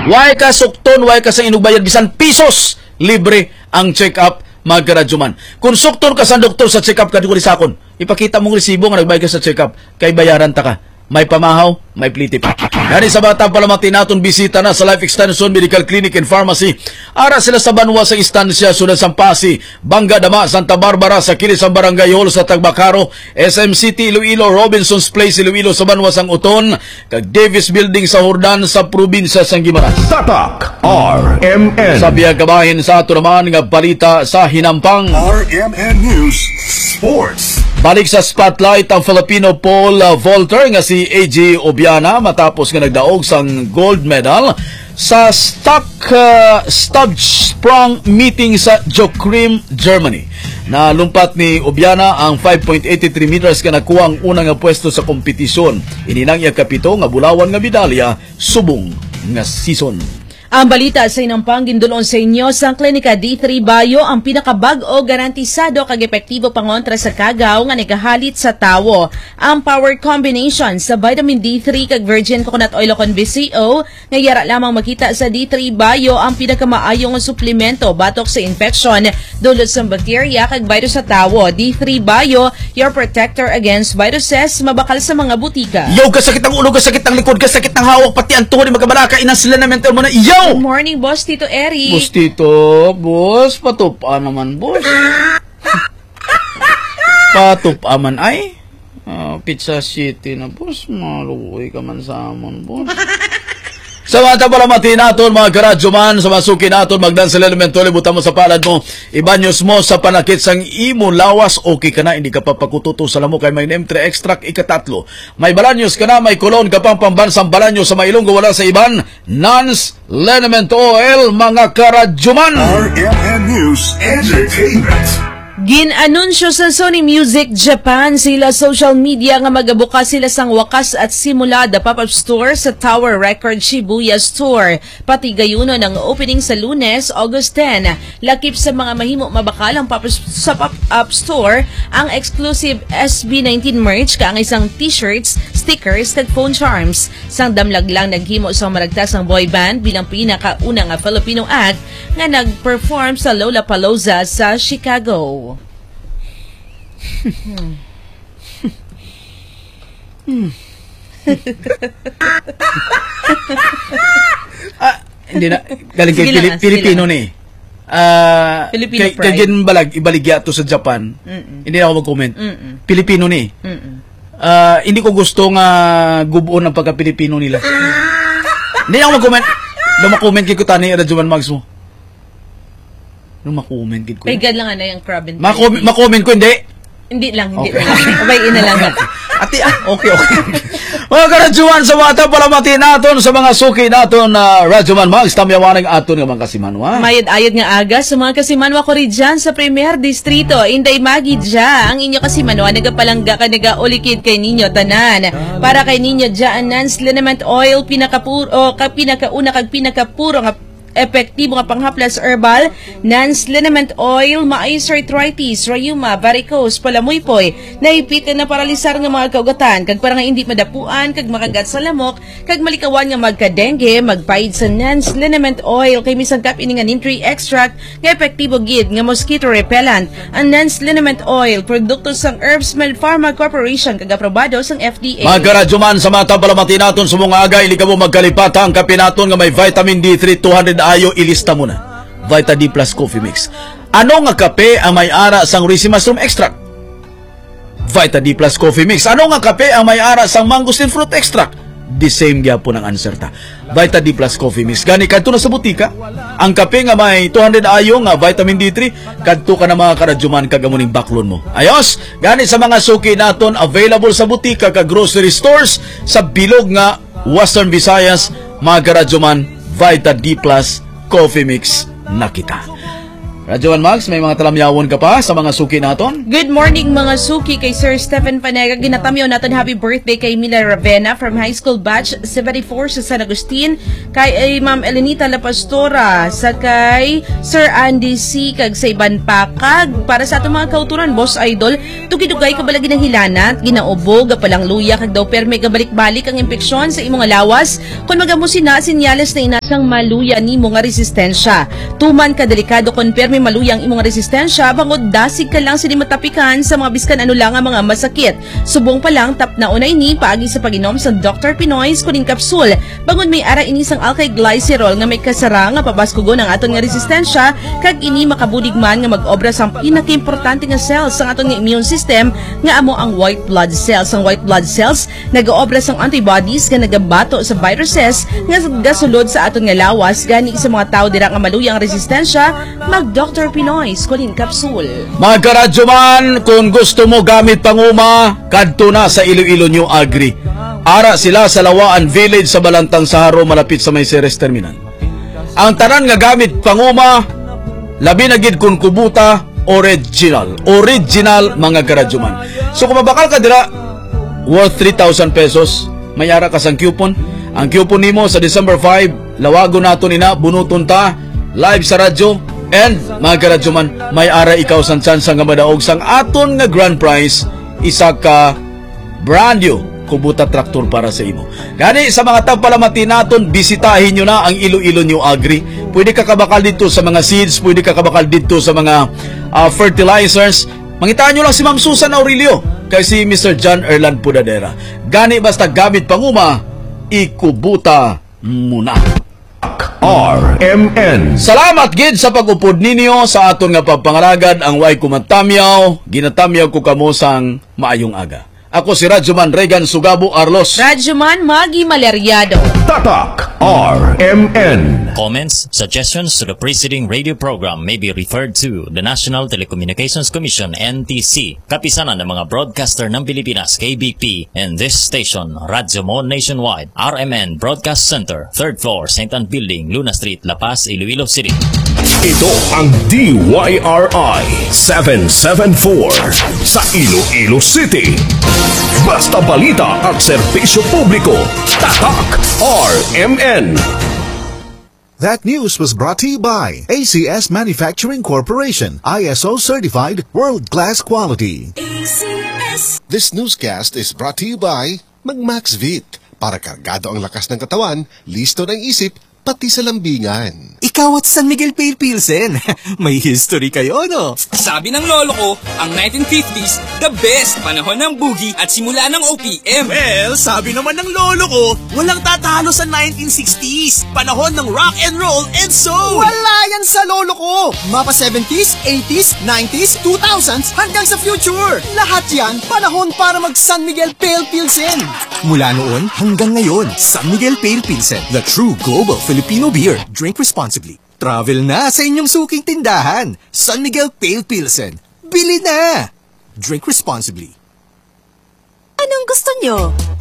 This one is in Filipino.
Way ka sukton, way ka sa inubayad bisan pisos, libre ang check-up mga karadyoman. Kung sukton ka sa doktor sa check-up kategory sakon, ipakita mong resibo nga nagbayad ka sa check-up, kay bayaran ta ka. May pamahaw, may pliti pa. Gani sa bata palamati naton bisita na sa Life Extension Medical Clinic and Pharmacy. Ara sila sa Banwa sa istansya sunod Sampasi, Bangga Dama, Santa Barbara sa kilis ang Barangay Hall sa Tagbacaro, SM City Iloilo, Robinson's Place Iloilo sa Banwa sang Uton, kag Davis Building sa Hordan sa probinsya sang Guimaras. Tatak RMN. Sa biyag kabahin sa ato naman nga balita sa Hinampang. RMN News Sports. Balik sa spotlight ang Filipino pole vaulter nga si AJ Obiana matapos nga nagdaog sang gold medal sa stud sprung meeting sa Joachim, Germany. Nalumpat ni Obiana ang 5.83 meters nga nakuha ang unang nga pwesto sa kompetisyon. Ininang iya kapito nga bulawan nga medalya subong nga season. Ang balita sa Hinampang gindulon sa inyo sa Klinika D3 Bio ang pinakabag-o garantisado kag epektibo pangontra sa kagaw nga nagahalit sa tawo. Ang power combination sa vitamin D3 kag virgin coconut oil kon BCO nga yara lamang makita sa D3 Bio ang pinakamaayong suplemento batok sa infection dulot sa bakterya kag virus sa tawo. D3 Bio, your protector against viruses, mabakal sa mga butika. Yo, kasakit ang ulo, kasakit ang likod, kasakit ang hawak, pati ang tuhod, magkabalaka, inasila na mental mo na. Yo! Good morning, Boss Tito Eric. Boss Tito, boss, patupa naman, boss. Patupa man ay. Pizza City na, boss. Maluoy ka man sa amon, boss. Sa mga palamati natin, mga karadyo man, sa masuki natin, magdan sa elemento, libutan mo sa palad mo, ibanyos mo sa panakit sang imo lawas, okay ka na, hindi ka papakututo sa lamo, kay may NEM3 extract, ikatatlo. May balanyos ka na, may kolon ka pang pambansang balanyos sa mailonggo, wala sa iban, Nans Liniment Oil, mga karadyo man. RMN News Entertainment. Ginanunsyo sa Sony Music Japan sila social media nga magabukas sila sang wakas at simula the pop-up store sa Tower Record Shibuya Store. Pati gayuno ng opening sa Lunes, August 10. Lakip sa mga mahimo mabakal ang sa pop-up store ang exclusive SB19 merch kaang isang t-shirts, stickers kag phone charms. Sang damlag lang naghimo sa maragtas ang boy band bilang pinakauna nga Filipino act nga nag-perform sa Lollapalooza sa Chicago. Hindi na galing kay Pilipino ni. Filipino pride. Kay balag ibaligya to sa Japan. Hindi na ako mag-comment. Pilipino ni. Hindi ko gusto nga gubuon ang pagka-Pilipino nila. Hindi ako mag-comment. Lumakomment kay ko tani ra Juman Mags mo. Lumakomment kay ko. Paigad lang ana yung crab and makomment ko hindi. Hindi lang. Okay. Abay ina lang. Ati, okay. Mga karadyoman, sa mga palamati naton, sa mga suki naton na Radyoman Mags, tamyawanag aton nga mga kasimanwa. Mayad-ayad nga aga sa mga kasimanwa ko rin dyan sa Premier Distrito. Inday Magi dya, ang inyo kasimanwa, nagapalangga ka, nagaulikid kay ninyo tanan. Para kay ninyo dyan, Nans Liniment Oil, pinakauna kag pinakapuro nga epektibo nga panghaplas herbal, Nans Liniment Oil, maayos arthritis, rheuma, varicose, palamuypoy, naipitin na paralisar nga mga kaugatan, kag parang hindi madapuan, kag makagat sa lamok, kag malikawan nga magka-dengue, magpaid sa Nans Liniment Oil, kay misangkap ini nga nintry extract, nga epektibo gid nga mosquito repellent. Ang Nans Liniment Oil, produkto sang Herbsmed Pharma Corporation, kag aprobado sang FDA. Mga karadyoman, sa mga palamati naton, sa mga aga, ili ka mo magkalipata ang kape naton nga may vitamin D3 200 ayo, ilista mo na. Vita D Plus Coffee Mix. Ano nga kape ang may ara sang Risi Mushroom Extract? Vita D Plus Coffee Mix. Ano nga kape ang may ara sang Mangosteen Fruit Extract? The same gyapon ang answer ta. Vita D Plus Coffee Mix. Gani kadto na sa butika, ang kape nga may 200 ayo nga vitamin D3, kadto ka na mga karadyoman kag amuning baklon mo. Ayos, gani sa mga suki naton available sa butika kag grocery stores sa bilog nga Western Visayas, mga karadyoman, Vita D Plus Coffee Mix na kita. Radyo 1 Max, may mga talamyawon ka pa sa mga suki naton? Good morning mga suki kay Sir Stephen Panega. Ginatamyo natin happy birthday kay Mila Ravena from High School Batch 74 sa San Agustin. Kay Ma'am Elenita La Pastora. Sa kay Sir Andy C. Kag sa Iban Pakag. Para sa atong mga kauturan, Boss Idol, tugidugay kabalagi ng hilanat, ginaubo, gapalang luya, kag daw perme gabalik-balik ang impeksyon sa imong lawas. Kung magamusin na, sinyales na inasang maluya ni mga resistensya. Tuman ka delikado kung perme maluyang imong resistensya, bangod dasig ka lang sini matapikan sa mga biskan ano lang ang mga masakit. Subong pa lang tap na unay ni paagi sa paginom sa Dr. Pinoy's kuning kapsul. Bangod may ara ini sang alkylglycerol nga may kasara nga pabaskugon ang aton nga resistensya kag ini makabudig man nga mag-obra sang pinakaimportante nga cells sang aton nga immune system nga amo ang white blood cells. Ang white blood cells nagaobra sang antibodies nga nagabato sa viruses nga gasulod sa aton nga lawas gani sa mga tao dira nga maluyang resistensya mag Dr. Pinoy's kuning kapsul. Mga karadyo man, kung gusto mo gamit panguma, kadto na sa Iloilo New Agri. Ara sila sa Lawaan Village sa Balantang Saharo malapit sa may Ceres Terminal. Ang tanan nga gamit panguma, labi na gid kun kubuta, original mga karadyo man. So kung mabakal ka dira, worth 3,000 pesos, may ara ka sang coupon. Ang coupon nimo sa December 5, lawago nato nina, bunuton ta, live sa radyo. And mga karadyo man, may ara ikaw sang chance nga madaog sang aton nga grand prize, isa ka brand new kubuta traktor para sa imo. Gani sa mga tagpalamati naton, bisitahin nyo na ang Iloilo New Agri. Pwede ka kabakal dito sa mga seeds, pwede ka kabakal dito sa mga fertilizers. Mangitaan nyo lang si Ma'am Susan Aurelio kay si Mr. John Erland Pudadera. Gani basta gamit panguma, ikubuta muna. RMN. Salamat gid sa pag-upod ninyo sa aton nga pagpangalagad ang way kumatamyaw. Ginatamyaw ko kamo sang maayong aga. Ako si Radyoman Regan Sugabo Arlos. Radyoman Magi Malaryado. Tatak RMN. Comments, suggestions to the preceding radio program may be referred to the National Telecommunications Commission NTC, kapisanan ng mga broadcaster ng Pilipinas KBP, and this station, Radyo Mo Nationwide, RMN Broadcast Center, 3rd floor, St. Anne Building, Luna Street, La Paz, Iloilo City. Ito ang DYRI 774 sa Iloilo City. Basta balita at serbisyo publiko. Tatak RMN. That news was brought to you by ACS Manufacturing Corporation, ISO certified world-class quality. ACS. This newscast is brought to you by Magmaxvit. Para kargado ang lakas ng katawan, listo ng isip, pati sa lambingan. Ikaw at San Miguel Pale Pilsen. May history kayo, no? Sabi ng lolo ko, ang 1950s, the best panahon ng boogie at simula ng OPM. Well, sabi naman ng lolo ko, walang tatalo sa 1960s. Panahon ng rock and roll and soul. Wala yan sa lolo ko. Mapa 70s, 80s, 90s, 2000s, hanggang sa future. Lahat yan, panahon para mag San Miguel Pale Pilsen. Mula noon hanggang ngayon, San Miguel Pale Pilsen, the true global Filipino beer. Drink responsibly. Travel na sa inyong suking tindahan. San Miguel Pale Pilsen. Bili na! Drink responsibly. Anong gusto nyo?